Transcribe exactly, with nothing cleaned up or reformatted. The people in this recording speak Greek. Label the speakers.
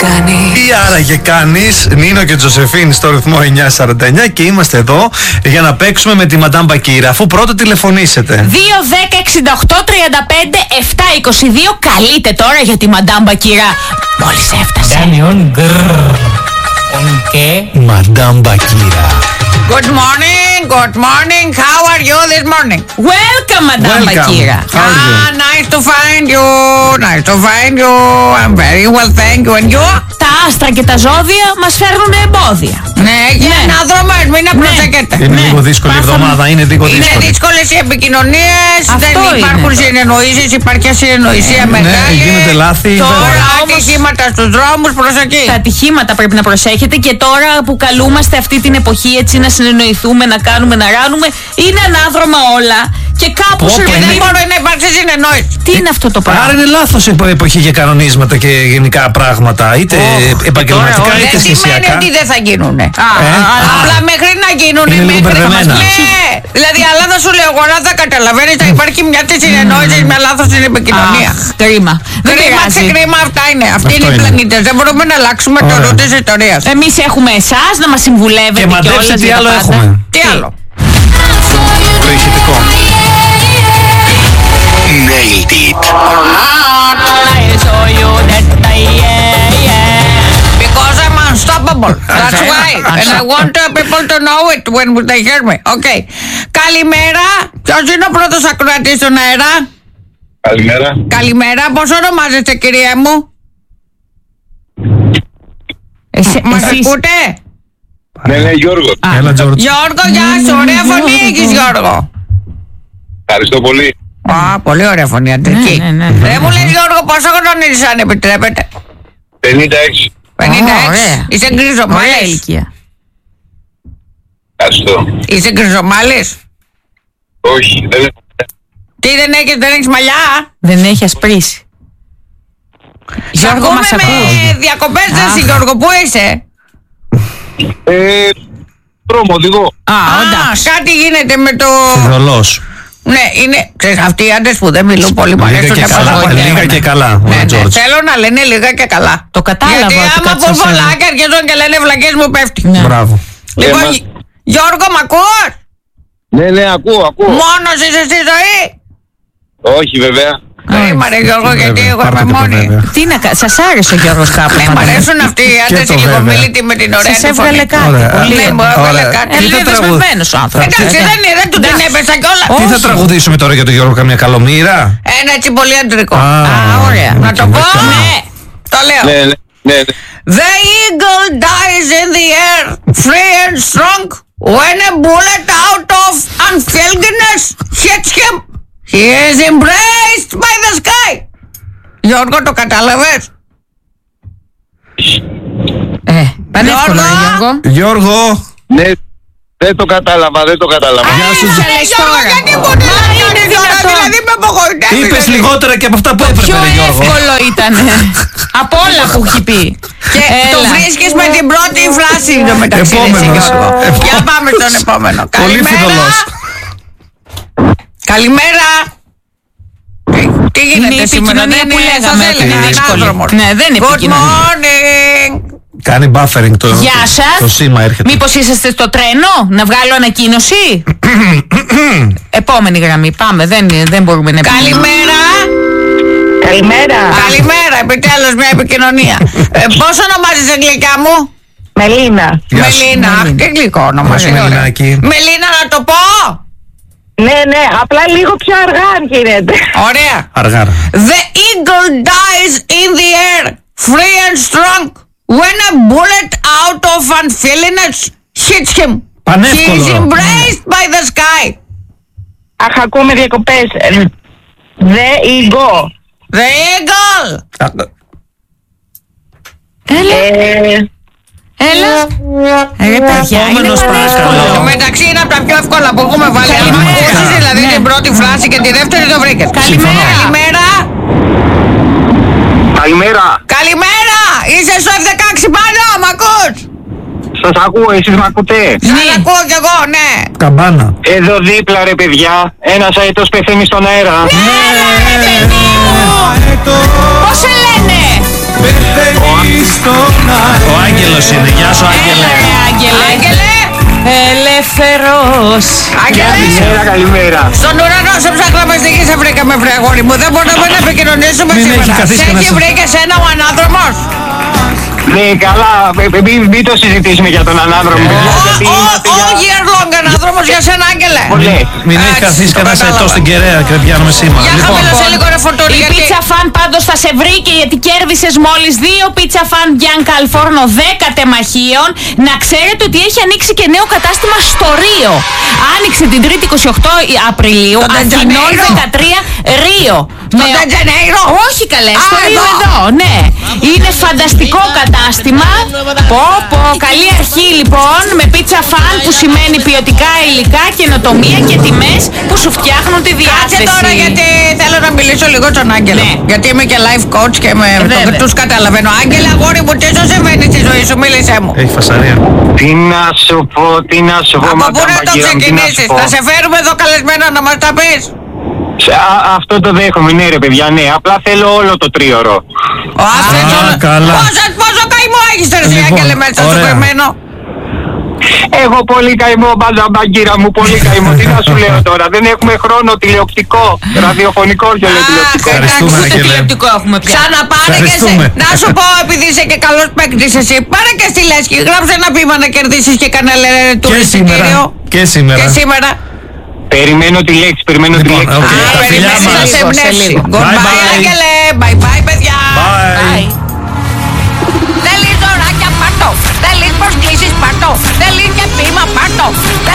Speaker 1: κάνει.
Speaker 2: Τι άραγε κάνεις, Νίνο και Τζοσεφίν στο ρυθμό εννιά σαράντα εννιά και είμαστε εδώ για να παίξουμε με τη Μαντάμ Μπακύρα, αφού πρώτα τηλεφωνήσετε.
Speaker 1: δύο δέκα εξήντα οκτώ τριάντα πέντε επτά είκοσι δύο. Καλείτε τώρα για τη Μαντάμ Μπακύρα. Μόλις έφτασε.
Speaker 3: Κάνει γκρρρ. Και
Speaker 2: Μαντάμ Μπακύρα.
Speaker 4: Good morning, good morning. How are you this morning?
Speaker 1: Welcome, Madame Μπακύρα.
Speaker 4: Ah, nice to find you. Nice to find you. I'm very well, thank you. And you?
Speaker 1: Τα άστρα και τα ζώδια μας φέρνουν εμπόδια.
Speaker 4: Ναι, για
Speaker 1: Ναι.
Speaker 4: ένα δρόμο, μην να προσέχετε.
Speaker 2: Είναι
Speaker 1: Ναι.
Speaker 2: λίγο δύσκολη η
Speaker 1: Πάθαμε.
Speaker 2: εβδομάδα, είναι λίγο
Speaker 4: Είναι
Speaker 2: δύσκολη.
Speaker 4: δύσκολες οι επικοινωνίες,
Speaker 1: Αυτό
Speaker 4: δεν
Speaker 1: είναι.
Speaker 4: υπάρχουν συνεννοήσεις, υπάρχει ασυνεννοησία
Speaker 2: Ναι,
Speaker 4: μεγάλη.
Speaker 2: γίνεται λάθη.
Speaker 1: Τώρα
Speaker 2: βέβαια.
Speaker 4: Τώρα ατυχήματα στους δρόμους, προσοχή.
Speaker 1: Τα ατυχήματα πρέπει να προσέχετε και τώρα που καλούμαστε αυτή την εποχή έτσι να συνεννοηθούμε, να κάνουμε, να ράνουμε, είναι ανάδρομα όλα και κάπου
Speaker 2: Πω,
Speaker 1: σε
Speaker 2: πω,
Speaker 4: Δεν
Speaker 2: είναι-
Speaker 4: μπορεί να υπάρξει συνεννόηση.
Speaker 1: Τι είναι αυτό το πράγμα?
Speaker 2: Άρα είναι λάθος η εποχή για κανονίσματα και γενικά πράγματα, είτε επαγγελματικά
Speaker 1: τώρα,
Speaker 2: είτε
Speaker 4: Δεν σημαίνει
Speaker 2: σχεσιακά.
Speaker 4: ότι δεν θα γίνουνε. Απλά μέχρι να γίνουνε.
Speaker 2: Είναι λίγο
Speaker 4: μέχρι να
Speaker 2: μπερδεμένα.
Speaker 4: μας- Ναι, δηλαδή, αλλά θα σου λέω εγώ να θα καταλαβαίνεις, θα υπάρχει μια τη συνεννόηση, μια λάθος στην επικοινωνία.
Speaker 1: Αχ, κρίμα. Δεν
Speaker 4: Κρίμα σε
Speaker 1: πειράζει.
Speaker 4: κρίμα, αυτά είναι. Αυτοί
Speaker 2: Αυτό
Speaker 4: είναι οι
Speaker 2: είναι.
Speaker 4: πλανήτες. Δεν μπορούμε να αλλάξουμε το
Speaker 2: Ωραία.
Speaker 4: ρου της ιστορίας.
Speaker 1: Εμείς έχουμε εσάς να μας συμβουλεύετε
Speaker 2: Και μαντέψτε
Speaker 1: κιόλας
Speaker 2: τι
Speaker 1: για τα
Speaker 2: άλλο
Speaker 1: πάντα.
Speaker 2: έχουμε.
Speaker 4: Τι άλλο?
Speaker 2: Το ηχητικό.
Speaker 5: Nailed it.
Speaker 4: Because I'm unstoppable. That's why. And I want uh, people to know it when they hear me. Okay. Καλημέρα. Ποιος είναι ο πρώτος ακροατής στον αέρα?
Speaker 6: Καλημέρα.
Speaker 4: Καλημέρα. Πώς ονομάζεστε, κυρία μου?
Speaker 1: Εσύ-
Speaker 4: Μας
Speaker 1: εσείς-
Speaker 4: ακούτε?
Speaker 6: Ναι, ναι, Γιώργο.
Speaker 2: Έλα, Τζόρτζ.
Speaker 4: Γιώργο, γεια σου. Ωραία φωνή έχεις, Γιώργο.
Speaker 6: Ευχαριστώ πολύ.
Speaker 4: Α, πολύ ωραία φωνή, αντρική.
Speaker 1: Ναι, ναι, ναι.
Speaker 4: Δεν μου λες, Γιώργο, πόσο χρόνο είσαι, αν επιτρέπετε?
Speaker 6: πενήντα έξι.
Speaker 4: πενήντα έξι.
Speaker 1: ωραία.
Speaker 4: Είσαι
Speaker 1: Ωραία
Speaker 4: γκριζομάλης?
Speaker 1: ηλικία.
Speaker 6: Ευχαριστώ.
Speaker 4: Είσαι γκριζομάλης?
Speaker 6: Όχι, δεν έχω.
Speaker 4: Τι δεν έχεις, δεν έχεις μαλλιά?
Speaker 1: Δεν έχει ασπρίσει.
Speaker 4: Σ'
Speaker 1: Γιώργο,
Speaker 4: ακούμε
Speaker 1: μας
Speaker 4: με
Speaker 1: ακούς?
Speaker 4: διακοπές δεν
Speaker 1: Αχ.
Speaker 4: εσύ, Γιώργο, πού είσαι?
Speaker 6: Ε, δρόμο, οδηγώ.
Speaker 1: Α,
Speaker 4: Α,
Speaker 1: εντάξει.
Speaker 4: κάτι γίνεται με το...
Speaker 2: Φιδωλός.
Speaker 4: Ναι, είναι, ξέρεις, αυτοί οι άντρες που δεν μιλούν πολύ μου
Speaker 2: Λίγα
Speaker 4: αρέσουν
Speaker 2: και
Speaker 4: να
Speaker 2: καλά,
Speaker 4: παγωνεύουν.
Speaker 2: λίγα και καλά, ο
Speaker 4: Ναι, ναι,
Speaker 2: Τζόρτζ.
Speaker 4: θέλω να λένε λίγα και καλά.
Speaker 1: Το κατάλαβα
Speaker 4: Γιατί
Speaker 1: ότι
Speaker 4: άμα
Speaker 1: κάτι
Speaker 4: πω
Speaker 1: σας
Speaker 4: πολλά
Speaker 1: έλεγε.
Speaker 4: και αρχίζουν και λένε βλακές μου πέφτει.
Speaker 1: Ναι.
Speaker 2: Μπράβο.
Speaker 4: Λοιπόν,
Speaker 6: Ε, μα-
Speaker 4: Γι- Γιώργο, μ' ακούς?
Speaker 6: Ναι, ναι, ακούω, ακούω.
Speaker 4: Μόνος είσαι στη ζωή?
Speaker 6: Όχι, βέβαια.
Speaker 4: Κρίμα ρε Γιώργο, γιατί εγώ είμαι μόνη.
Speaker 1: Τι να κα- σας άρεσε ο Γιώργος κάπου?
Speaker 4: Ναι, μ' αρέσουν αυτοί οι άντρες
Speaker 2: το
Speaker 4: οι
Speaker 2: βέβαια.
Speaker 4: λιγομίλητοι με την ωραία
Speaker 1: Σας
Speaker 4: του φωνή.
Speaker 1: έβγαλε κάτι.
Speaker 2: Ωραία.
Speaker 1: Πολύ
Speaker 4: Ναι, μου
Speaker 1: ωραία.
Speaker 4: έβγαλε
Speaker 2: Ωραία.
Speaker 4: κάτι.
Speaker 2: Τι
Speaker 1: Είναι
Speaker 2: θα τραγουδ-
Speaker 1: δεσμευμένος ο άνθρωπος.
Speaker 4: Εντάξει, δεν είναι, δεν του την έπεσα κιόλα.
Speaker 2: Τι θα
Speaker 1: Όχι.
Speaker 2: τραγουδήσουμε τώρα για τον Γιώργο, καμιά καλομήρα?
Speaker 4: Ένα έτσι πολύ αντρικό.
Speaker 2: Α,
Speaker 1: ωραία.
Speaker 4: Να το πω.
Speaker 1: Ναι.
Speaker 4: Το λέω.
Speaker 6: Ναι, ναι, ναι, ναι.
Speaker 4: The eagle dies in the air, free and strong, when a bullet out of unfeelingness hits him. He is embraced by the sky. Γιώργο, το κατάλαβες?
Speaker 1: Ε, πανεύκολο, ρε
Speaker 4: Γιώργο.
Speaker 1: Γιώργο.
Speaker 2: Γιώργο,
Speaker 6: Ναι, δεν το κατάλαβα, δεν το κατάλαβα.
Speaker 2: Γεια σου,
Speaker 4: Ε,
Speaker 1: λες
Speaker 4: Γιώργο,
Speaker 1: τώρα.
Speaker 4: γιατί μου τη
Speaker 1: Μα είναι
Speaker 4: λες τώρα,
Speaker 1: δυνατόν.
Speaker 4: δηλαδή με απογοητεύεις.
Speaker 2: είπες
Speaker 4: δηλαδή.
Speaker 2: λιγότερα και από αυτά που έπρεπε,
Speaker 1: Πιο
Speaker 2: ρε Γιώργο.
Speaker 1: εύκολο ήταν από όλα που έχει πει.
Speaker 4: Και το
Speaker 1: Έλα.
Speaker 4: βρίσκεις με την πρώτη φράση το μεταξύ.
Speaker 2: Επόμενος.
Speaker 4: εσύ, Γιώργο.
Speaker 2: Επό-
Speaker 4: Για πάμε στον επόμενο.
Speaker 2: Πολύ
Speaker 4: Καλημέρα.
Speaker 2: φιδωλός.
Speaker 4: Καλημέρα. Τι- Τι
Speaker 1: Είναι η
Speaker 4: γίνεται σήμερα?
Speaker 1: επικοινωνία που λέγαμε ότι είναι δύσκολη. Ναι, δεν είναι
Speaker 4: Good
Speaker 1: επικοινωνία.
Speaker 4: morning.
Speaker 2: Κάνει buffering το,
Speaker 1: Γεια σας.
Speaker 2: το σήμα έρχεται.
Speaker 1: Μήπως είσαστε στο τρένο, να βγάλω ανακοίνωση? Επόμενη γραμμή, πάμε, δεν, δεν μπορούμε να επικοινωνούμε.
Speaker 4: Καλημέρα.
Speaker 7: Καλημέρα.
Speaker 4: Καλημέρα, επιτέλους μια επικοινωνία. ε, Πώς ονομάζεσαι, γλυκιά μου?
Speaker 7: Μελίνα.
Speaker 2: Γεια σου.
Speaker 4: Μελίνα. Αχ, τι γλυκό όνομα.
Speaker 2: Γεια σου,
Speaker 4: είναι ωραίο.
Speaker 2: Μελινάκη.
Speaker 4: Μελίνα, να το πω.
Speaker 7: Ναι, ναι, απλά λίγο πιο αργά αν γίνεται.
Speaker 4: Ωραία.
Speaker 2: Αργά.
Speaker 4: The eagle dies in the air, free and strong, when a bullet out of unfeelingness hits him. He
Speaker 2: Πανεύκολο.
Speaker 4: is embraced by the sky.
Speaker 7: Αχ, ακούμε διακοπές. The ego.
Speaker 4: The eagle.
Speaker 1: Έλα,
Speaker 7: Ε,
Speaker 1: έλα. Ρε παιδιά, είναι
Speaker 2: Επόμενος,
Speaker 1: πανεύκολο.
Speaker 2: παρακαλώ.
Speaker 4: Το μεταξύ είναι από τα πιο εύκολα που έχουμε βάλει. Αν
Speaker 1: Καλημέρα.
Speaker 4: ακούσεις δηλαδή
Speaker 1: Ναι.
Speaker 4: την πρώτη φράση και τη δεύτερη το βρήκες.
Speaker 1: Καλημέρα.
Speaker 4: Καλημέρα.
Speaker 6: Καλημέρα.
Speaker 4: Καλημέρα. Είσαι στο εφ δεκαέξι πάνω, μ' ακούς?
Speaker 6: Σας ακούω, εσείς με ακούτε?
Speaker 4: Σας ακούω κι εγώ, ναι.
Speaker 2: Καμπάνα.
Speaker 6: Εδώ δίπλα, ρε παιδιά, ένας αετός πεθαίνει στον αέρα.
Speaker 1: Πώς σε λένε?
Speaker 2: Ο Άγγελος είναι. Γεια σου, Άγγελε.
Speaker 1: Έλα, ρε, Άγγελε.
Speaker 4: Άγγελε!
Speaker 1: Ελεύθερος.
Speaker 4: Άγγελε!
Speaker 6: Καλημέρα, καλημέρα.
Speaker 4: Στον ουρανό σε ψάχναμε στη γη σε βρήκαμε, βρε αγόρι μου. Δεν μπορούμε να επικοινωνήσουμε
Speaker 2: Μην
Speaker 4: σήμερα.
Speaker 2: έχει καθίσει
Speaker 4: Σε
Speaker 2: κανένας.
Speaker 4: έχει βρει και σένα ο ανάδρομος.
Speaker 6: Ναι, καλά. ε, Μην μην το συζητήσουμε για τον ανάδρομο. παιδιά, γιατί είμαστε για-
Speaker 4: All year long ανάδρομος για σένα, Άγγελε.
Speaker 6: Πολύ.
Speaker 2: Μην έχει
Speaker 4: Εντάξει,
Speaker 2: καθίσει
Speaker 4: το
Speaker 2: κανένα
Speaker 4: κατάλαβα.
Speaker 2: ετώ στην κεραία και δεν πιάνουμε σήμα.
Speaker 4: Για
Speaker 2: Λοιπόν,
Speaker 4: χαμήλωσε λίγο ρε φορτούρι,
Speaker 1: Η
Speaker 4: γιατί...
Speaker 1: πίτσα φαν πάντως θα σε βρήκε γιατί κέρδισες μόλις δύο πίτσα φαν Bianca Alforno δέκα τεμαχίων. Να ξέρετε ότι έχει ανοίξει και νέο κατάστημα στο Ρίο. Άνοιξε την τρίτη είκοσι οκτώ Απριλίου.
Speaker 4: Το
Speaker 1: Αθηνών
Speaker 4: Ντετζανέιρο.
Speaker 1: δεκατρία Ρίο.
Speaker 4: Το
Speaker 1: Με-
Speaker 4: Ντετζανέιρο.
Speaker 1: Όχι καλέ,
Speaker 4: Α,
Speaker 1: στο Ρίο
Speaker 4: εδώ.
Speaker 1: εδώ, ναι. Είναι φανταστικό κατάστημα. Πω πω, καλή αρχή λοιπόν με πίτσα φαν που σημαίνει ποιοτικά υλικά, καινοτομία και τιμές που σου φτιάχνουν τη
Speaker 4: Κάτσε
Speaker 1: διάθεση.
Speaker 4: τώρα γιατί θέλω να μιλήσω λίγο στον Άγγελο.
Speaker 1: Ναι.
Speaker 4: Γιατί είμαι και life coach και με, το,
Speaker 1: βέβαια.
Speaker 4: τους καταλαβαίνω. Άγγελε, αγόρι μου, τι σου συμβαίνει στη ζωή σου, μίλησέ μου.
Speaker 2: έχει φασαρία.
Speaker 6: Τι να σου πω, τι να σου πω,
Speaker 4: Από πού
Speaker 6: Μαντάμ
Speaker 4: να το
Speaker 6: Μπαγκύρα μου, τι να σου
Speaker 4: ξεκινήσεις,
Speaker 6: πω.
Speaker 4: θα σε φέρουμε εδώ καλεσμένο να μας τα πεις.
Speaker 6: Σε- α- Αυτό το δέχομαι, ναι ρε παιδιά, ναι. Απλά θέλω όλο το τρίωρο.
Speaker 4: Ο Άστρης
Speaker 2: Α,
Speaker 4: όλο-
Speaker 2: καλά.
Speaker 4: Πόσο, πόσο καημό έχεις τώρα εσύ,
Speaker 2: Λοιπόν,
Speaker 4: Άγγελε, μέσα στο
Speaker 2: ωραία.
Speaker 4: κρυμμένο.
Speaker 6: Έχω πολύ καημό, Μαντάμ Μπαγκύρα μου, πολύ καημό. Τι να σου λέω τώρα, δεν έχουμε χρόνο τηλεοπτικό, ραδιοφωνικό και
Speaker 4: Αχ,
Speaker 6: τηλεοπτικό.
Speaker 2: Ευχαριστούμε,
Speaker 1: Ούτε
Speaker 2: Άγγελε.
Speaker 1: τηλεοπτικό έχουμε πια.
Speaker 4: Ξαναπάρε και σε...
Speaker 2: Ευχαριστούμε.
Speaker 4: Να σου πω, επειδή είσαι και καλός παίκτης εσύ, πάρε και στη Λέσχη, γράψε ένα ποίημα να κερδίσεις και κανένα λε,
Speaker 2: Και
Speaker 4: τουριστικήριο.
Speaker 2: σήμερα. Και σήμερα.
Speaker 4: Και σήμερα.
Speaker 6: Περιμένω τη λέξη, περιμένω τη
Speaker 2: Λοιπόν,
Speaker 6: λέξη.
Speaker 2: οκ.
Speaker 4: Α,
Speaker 2: τα φιλιά
Speaker 4: περιμένεις να
Speaker 2: μας.
Speaker 4: σε
Speaker 1: Σε
Speaker 4: εμπνεύσει.
Speaker 1: λίγο.
Speaker 4: Goodbye,
Speaker 2: Bye bye.
Speaker 4: Άγγελε. Bye bye, παιδιά.
Speaker 2: Bye.
Speaker 4: Θέλεις δωράκια, πάρτο. Θέλεις προσκλήσεις, πάρτο. Θέλεις και ποίημα, πάρτο.